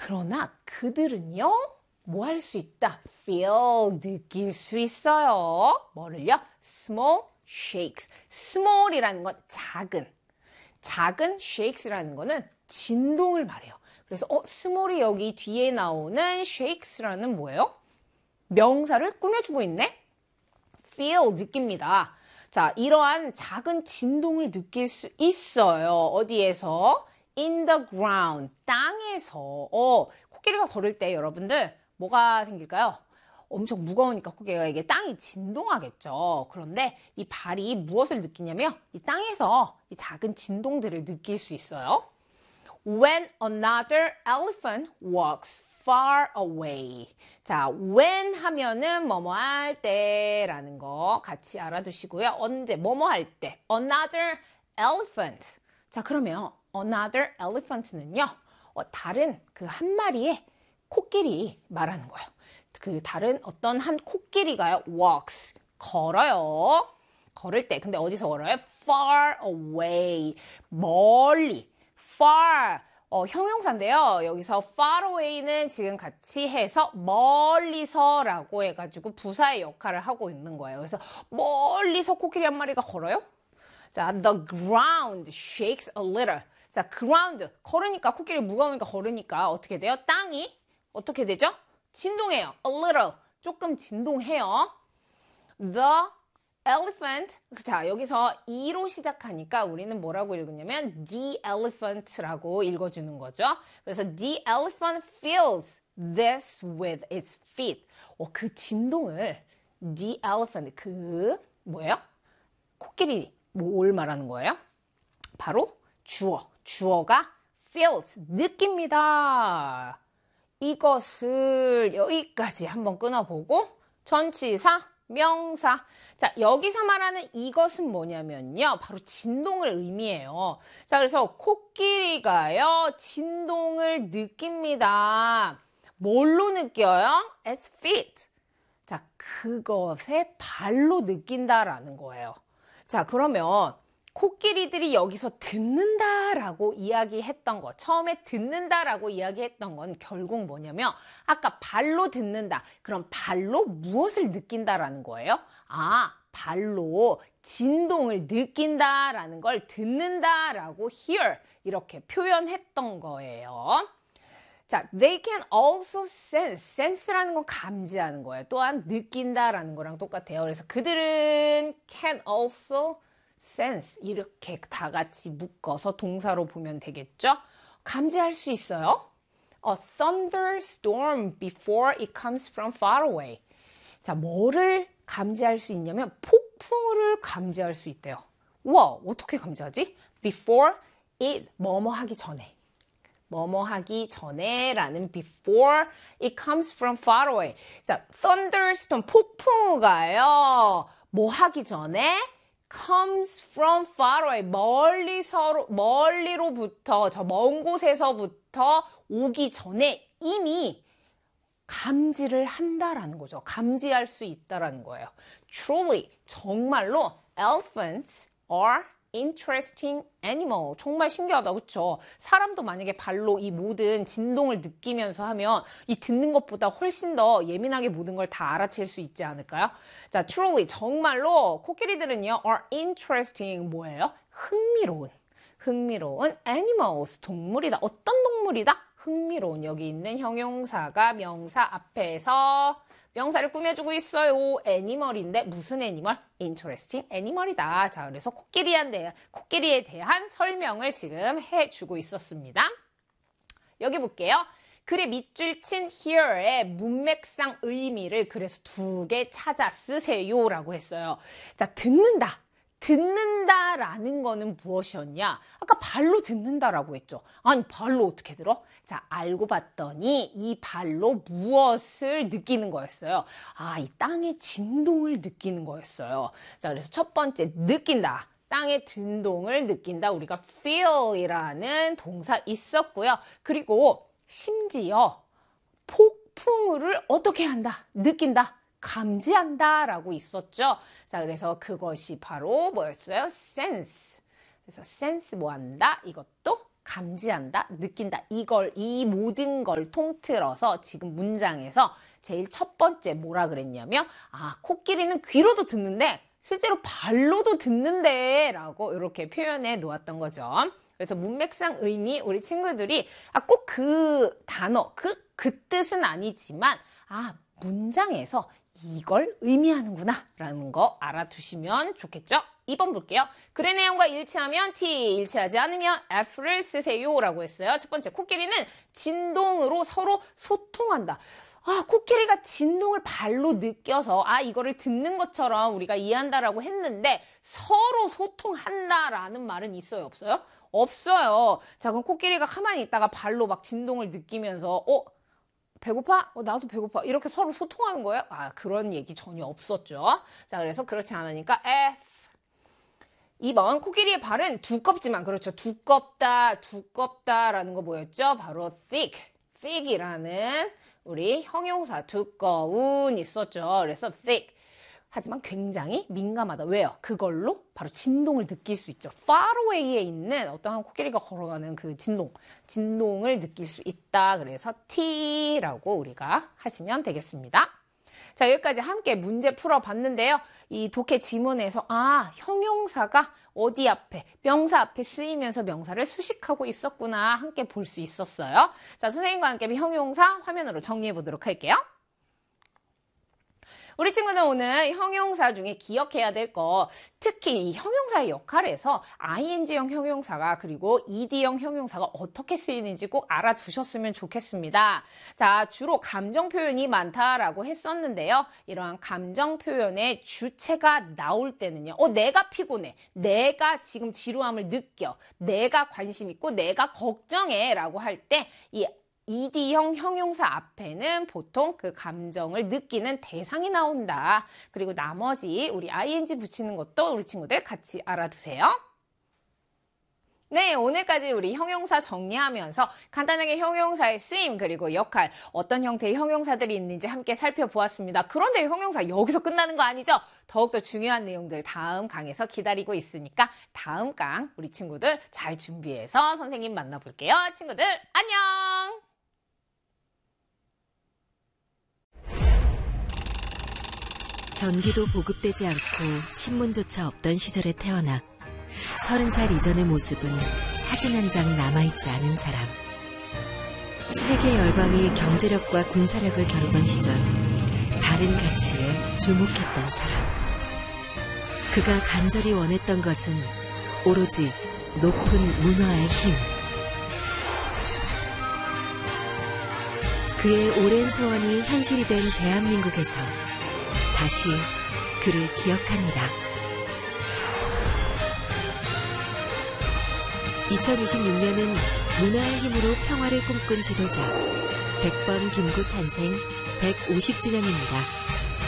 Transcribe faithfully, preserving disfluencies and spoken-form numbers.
그러나 그들은요, 뭐 할 수 있다? feel, 느낄 수 있어요. 뭐를요? small shakes. small이라는 건 작은. 작은 shakes라는 거는 진동을 말해요. 그래서 어, small이 여기 뒤에 나오는 shakes라는 뭐예요? 명사를 꾸며주고 있네? feel, 느낍니다. 자, 이러한 작은 진동을 느낄 수 있어요. 어디에서? in the ground, 땅에서. 어, 코끼리가 걸을 때 여러분들 뭐가 생길까요? 엄청 무거우니까 코끼리가 이게 땅이 진동하겠죠. 그런데 이 발이 무엇을 느끼냐면 이 땅에서 이 작은 진동들을 느낄 수 있어요. When another elephant walks far away. 자, when 하면은 뭐뭐 할 때라는 거 같이 알아두시고요. 언제, 뭐뭐 할 때. Another elephant. 자, 그러면 another elephant는요. 어, 다른 그 한 마리의 코끼리 말하는 거예요. 그 다른 어떤 한 코끼리가요. walks. 걸어요. 걸을 때. 근데 어디서 걸어요? far away. 멀리. far. 어, 형용사인데요. 여기서 far away는 지금 같이 해서 멀리서라고 해가지고 부사의 역할을 하고 있는 거예요. 그래서 멀리서 코끼리 한 마리가 걸어요. 자, the ground shakes a little. 자, ground. 걸으니까 코끼리 무거우니까 걸으니까 어떻게 돼요? 땅이 어떻게 되죠? 진동해요. a little. 조금 진동해요. The elephant. 자, 여기서 e로 시작하니까 우리는 뭐라고 읽느냐면 the elephant라고 읽어주는 거죠. 그래서 the elephant feels this with its feet. 어, 그 진동을 the elephant, 그 뭐예요? 코끼리 뭘 말하는 거예요? 바로 주어. 주어가 feels, 느낍니다. 이것을 여기까지 한번 끊어보고 전치사, 명사. 자, 여기서 말하는 이것은 뭐냐면요. 바로 진동을 의미해요. 자, 그래서 코끼리가요. 진동을 느낍니다. 뭘로 느껴요? Its feet. 자, 그것에 발로 느낀다라는 거예요. 자, 그러면 코끼리들이 여기서 듣는다라고 이야기했던 거, 처음에 듣는다라고 이야기했던 건 결국 뭐냐면 아까 발로 듣는다. 그럼 발로 무엇을 느낀다라는 거예요? 아, 발로 진동을 느낀다라는 걸 듣는다라고 hear 이렇게 표현했던 거예요. 자, they can also sense. sense라는 건 감지하는 거예요. 또한 느낀다라는 거랑 똑같아요. 그래서 그들은 can also sense. 이렇게 다 같이 묶어서 동사로 보면 되겠죠? 감지할 수 있어요. A thunderstorm before it comes from far away. 자, 뭐를 감지할 수 있냐면 폭풍을 감지할 수 있대요. 우와, 어떻게 감지하지? Before it, 뭐뭐 하기 전에. 뭐뭐 하기 전에 라는 before it comes from far away. 자, thunderstorm, 폭풍우가요. 뭐 하기 전에 comes from far away. 멀리서, 멀리로부터, 저 먼 곳에서부터 오기 전에 이미 감지를 한다라는 거죠. 감지할 수 있다라는 거예요. Truly, 정말로 elephants are interesting animal. 정말 신기하다, 그렇죠? 사람도 만약에 발로 이 모든 진동을 느끼면서 하면 이 듣는 것보다 훨씬 더 예민하게 모든 걸 다 알아챌 수 있지 않을까요? 자, truly, 정말로 코끼리들은요, are interesting, 뭐예요? 흥미로운, 흥미로운 animals, 동물이다. 어떤 동물이다? 흥미로운. 여기 있는 형용사가 명사 앞에서 명사를 꾸며주고 있어요. 애니멀인데 무슨 애니멀? interesting 애니멀이다. 자, 그래서 코끼리에 대한, 코끼리에 대한 설명을 지금 해주고 있었습니다. 여기 볼게요. 글의 밑줄 친 here의 문맥상 의미를 그래서 두 개 찾아 쓰세요라고 했어요. 자, 듣는다. 듣는다라는 거는 무엇이었냐? 아까 발로 듣는다라고 했죠. 아니, 발로 어떻게 들어? 자, 알고 봤더니 이 발로 무엇을 느끼는 거였어요? 아, 이 땅의 진동을 느끼는 거였어요. 자, 그래서 첫 번째, 느낀다. 땅의 진동을 느낀다. 우리가 feel이라는 동사 있었고요. 그리고 심지어 폭풍우를 어떻게 한다? 느낀다. 감지한다 라고 있었죠. 자, 그래서 그것이 바로 뭐였어요? sense. 그래서 sense 뭐 한다? 이것도 감지한다, 느낀다. 이걸, 이 모든 걸 통틀어서 지금 문장에서 제일 첫 번째 뭐라 그랬냐면, 아, 코끼리는 귀로도 듣는데 실제로 발로도 듣는데 라고 이렇게 표현해 놓았던 거죠. 그래서 문맥상 의미 우리 친구들이 아, 꼭 그 단어, 그, 그 뜻은 아니지만 아, 문장에서 이걸 의미하는구나 라는 거 알아두시면 좋겠죠? 이 번 볼게요. 글의 내용과 일치하면 T, 일치하지 않으면 F를 쓰세요 라고 했어요. 첫 번째, 코끼리는 진동으로 서로 소통한다. 아, 코끼리가 진동을 발로 느껴서 아, 이거를 듣는 것처럼 우리가 이해한다라고 했는데 서로 소통한다라는 말은 있어요, 없어요? 없어요. 자, 그럼 코끼리가 가만히 있다가 발로 막 진동을 느끼면서 어? 배고파? 어, 나도 배고파. 이렇게 서로 소통하는 거예요? 아, 그런 얘기 전혀 없었죠. 자, 그래서 그렇지 않으니까 F. 이 번, 코끼리의 발은 두껍지만, 그렇죠. 두껍다, 두껍다라는 거 뭐였죠? 바로 thick, thick이라는 우리 형용사 두꺼운 있었죠. 그래서 thick. 하지만 굉장히 민감하다. 왜요? 그걸로 바로 진동을 느낄 수 있죠. far away에 있는 어떠한 코끼리가 걸어가는 그 진동, 진동을 느낄 수 있다. 그래서 T라고 우리가 하시면 되겠습니다. 자, 여기까지 함께 문제 풀어봤는데요. 이 독해 지문에서 아, 형용사가 어디 앞에, 명사 앞에 쓰이면서 명사를 수식하고 있었구나 함께 볼 수 있었어요. 자, 선생님과 함께 형용사 화면으로 정리해 보도록 할게요. 우리 친구들 오늘 형용사 중에 기억해야 될 거, 특히 이 형용사의 역할에서 아이엔지형 형용사가 그리고 이디형 형용사가 어떻게 쓰이는지 꼭 알아두셨으면 좋겠습니다. 자, 주로 감정 표현이 많다라고 했었는데요. 이러한 감정 표현의 주체가 나올 때는요. 어, 내가 피곤해. 내가 지금 지루함을 느껴. 내가 관심 있고 내가 걱정해 라고 할 때 이 이디형 형용사 앞에는 보통 그 감정을 느끼는 대상이 나온다. 그리고 나머지 우리 아이엔지 붙이는 것도 우리 친구들 같이 알아두세요. 네, 오늘까지 우리 형용사 정리하면서 간단하게 형용사의 쓰임 그리고 역할, 어떤 형태의 형용사들이 있는지 함께 살펴보았습니다. 그런데 형용사 여기서 끝나는 거 아니죠? 더욱더 중요한 내용들 다음 강에서 기다리고 있으니까 다음 강 우리 친구들 잘 준비해서 선생님 만나볼게요. 친구들 안녕! 전기도 보급되지 않고 신문조차 없던 시절에 태어나 서른 살 이전의 모습은 사진 한 장 남아있지 않은 사람. 세계 열강이 경제력과 군사력을 겨루던 시절 다른 가치에 주목했던 사람. 그가 간절히 원했던 것은 오로지 높은 문화의 힘. 그의 오랜 소원이 현실이 된 대한민국에서 다시 그를 기억합니다. 이천이십육 년은 문화의 힘으로 평화를 꿈꾼 지도자 백 번 김구 탄생 백오십 주년입니다.